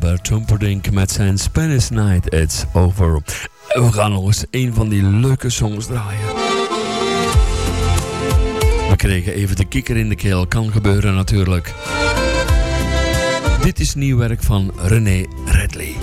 Tyler Tumperdink met zijn Spanish Night It's Over. En we gaan nog eens een van die leuke songs draaien. We kregen even de kikker in de keel. Kan gebeuren natuurlijk. Dit is nieuw werk van René Redley.